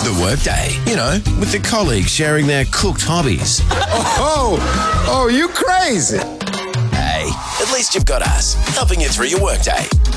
The workday, with the colleagues sharing their cooked hobbies. Oh, you crazy. Hey, at least you've got us, helping you through your workday.